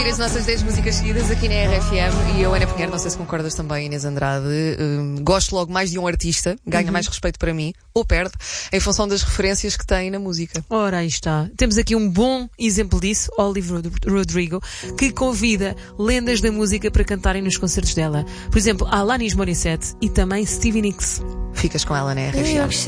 as nossas 10 músicas seguidas aqui na RFM. E eu, Ana Pinheiro, não sei se concordas também, Inês Andrade, gosto logo mais de um artista, ganha mais respeito para mim, ou perde, em função das referências que tem na música. Ora, aí está. Temos aqui um bom exemplo disso, Olivia Rodrigo, que convida lendas da música para cantarem nos concertos dela. Por exemplo, Alanis Morissette e também Stevie Nicks. Ficas com ela na RFM.